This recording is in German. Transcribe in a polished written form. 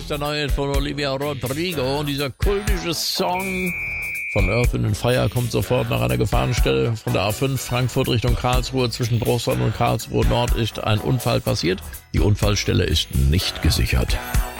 ist der neue von Olivia Rodrigo und dieser kultische Song von Earth, Wind & Fire kommt sofort nach einer Gefahrenstelle von der A5 Frankfurt Richtung Karlsruhe. Zwischen Bruchsal und Karlsruhe Nord ist ein Unfall passiert. Die Unfallstelle ist nicht gesichert.